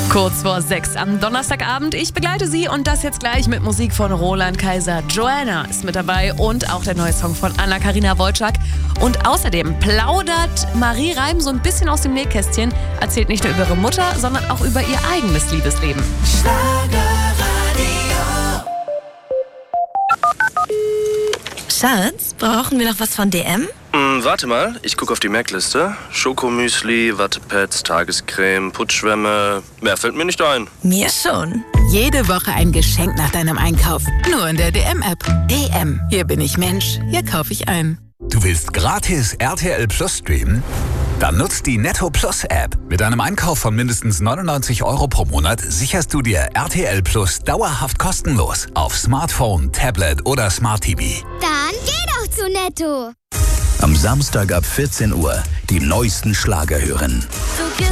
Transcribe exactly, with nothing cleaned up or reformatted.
Kurz vor sechs am Donnerstagabend. Ich begleite Sie und das jetzt gleich mit Musik von Roland Kaiser. Joanna ist mit dabei und auch der neue Song von Anna-Karina Wojcik. Und außerdem plaudert Marie Reim so ein bisschen aus dem Nähkästchen, erzählt nicht nur über ihre Mutter, sondern auch über ihr eigenes Liebesleben. Schatz, brauchen wir noch was von D M? Hm, warte mal, ich gucke auf die Merkliste. Schokomüsli, Wattepads, Tagescreme, Putzschwämme. Mehr fällt mir nicht ein. Mir schon. Jede Woche ein Geschenk nach deinem Einkauf. Nur in der D M-App. D M. Hier bin ich Mensch. Hier kaufe ich ein. Du willst gratis R T L Plus streamen? Dann nutzt die Netto Plus App. Mit einem Einkauf von mindestens neunundneunzig Euro pro Monat sicherst du dir R T L Plus dauerhaft kostenlos auf Smartphone, Tablet oder Smart T V. Dann geh doch zu Netto. Am Samstag ab vierzehn Uhr die neuesten Schlager hören.